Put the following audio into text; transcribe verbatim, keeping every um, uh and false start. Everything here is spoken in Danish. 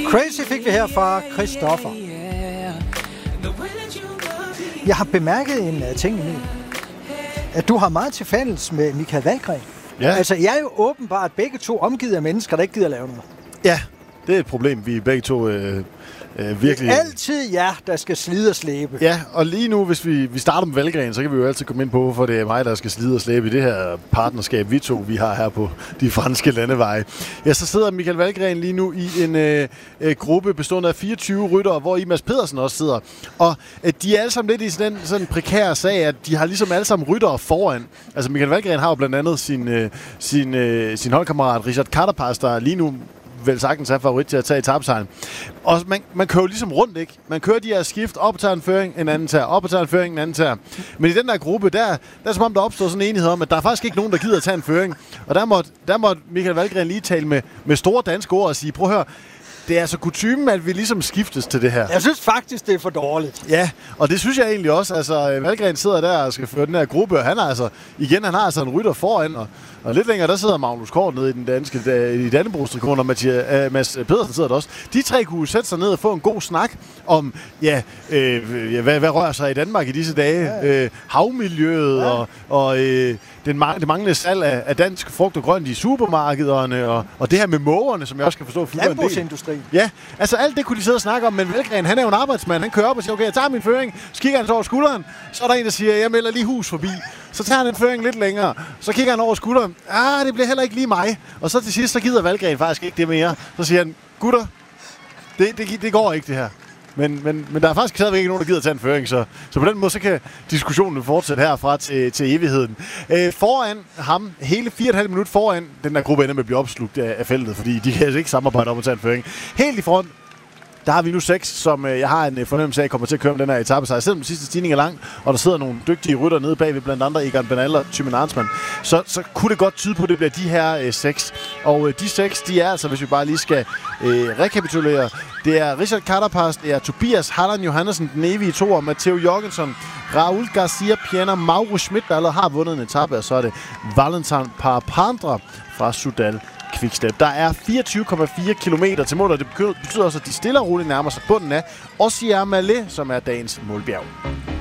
Crazy fik vi her fra Christoffer. Jeg har bemærket en uh, ting, Emil. At du har meget til fælles med Michael Valgren. Ja. Altså, jeg er jo åbenbart begge to omgivet af mennesker, der ikke gider lave noget. Ja, det er et problem, vi begge to øh, øh, virkelig... Det er altid jer, der skal slide og slæbe. Ja, og lige nu, hvis vi, vi starter med Valgren, så kan vi jo altid komme ind på, hvorfor det er mig, der skal slide og slæbe i det her partnerskab, vi to, vi har her på de franske landeveje. Ja, så sidder Michael Valgren lige nu i en øh, øh, gruppe bestående af fireogtyve ryttere, hvor i Mads Pedersen også sidder. Og øh, de er alle sammen lidt i sådan en sådan prekær sag, at de har ligesom alle sammen ryttere foran. Altså Michael Valgren har jo blandt andet sin, øh, sin, øh, sin holdkammerat Richard Carapaz, der lige nu vel sagtens er favorit til at tage etapesejren. Og man, man kører jo ligesom rundt, ikke? Man kører de her skift, op og tager en føring, en anden tager, op og tager en føring, en anden tager. Men i den der gruppe, der, der er som om, der opstår sådan en enighed om, at der er faktisk ikke nogen, der gider at tage en føring. Og der måtte, der måtte Michael Valgren lige tale med, med store danske ord og sige, prøv at høre, det er altså kutymen, at vi ligesom skiftes til det her. Jeg synes faktisk, det er for dårligt. Ja, og det synes jeg egentlig også. Altså, Valgren sidder der og skal føre den her gruppe, og han har altså, igen, han har altså en rytter foran, og, og lidt længere, der sidder Magnus Kort nede i den danske, i Dannebrogs-trikonen, og Mathias, uh, Mads Pedersen sidder der også. De tre kunne sætte sig ned og få en god snak om, ja, øh, ja hvad, hvad rører sig i Danmark i disse dage? Ja. Øh, havmiljøet, ja. og, og øh, den, det manglende salg af, af dansk frugt og grønt i supermarkederne, og, og det her med mågerne, som jeg også kan forstå fylder en del. Ja, altså alt det kunne de sidde og snakke om, men Valgren, han er jo en arbejdsmand. Han kører op og siger, okay, jeg tager min føring, så kigger han så over skulderen, så er der en, der siger, jeg melder lige hus forbi. Så tager han en føring lidt længere, så kigger han over skulderen, ah, det bliver heller ikke lige mig. Og så til sidst, så gider Valgren faktisk ikke det mere. Så siger han, gutter, det, det, det går ikke det her. Men, men, men der er faktisk stadigvæk ikke nogen, der gider tage en føring, så, så på den måde så kan diskussionen fortsætte herfra til, til evigheden. Øh, foran ham, hele fire komma fem minutter foran, den der gruppe ender med at blive opslugt af, af feltet, fordi de kan altså ikke samarbejde om at tage en føring. Helt i front, der har vi nu seks, som øh, jeg har en øh, fornemmelse af, kommer til at køre med den her etape. Så selvom den sidste stigning er lang, og der sidder nogle dygtige rytter nede bagved, blandt andre Egan Bernal og Thymen Arnsman, så, så kunne det godt tyde på, at det bliver de her øh, seks. Og øh, de seks, de er altså, hvis vi bare lige skal øh, rekapitulere, det er Richard Carapaz, det er Tobias Halland Johannessen, den evige toer, Matteo Jorgensen, Raul Garcia Piana, Mauro Schmidt, der allerede har vundet en etape, og så er det Valentin Parapandra fra Soudal Quickstep. Der er fireogtyve komma fire kilometer til mål, og det betyder også, at de stille og roligt nærmer sig bunden af Ossier Mallet, som er dagens målbjerg.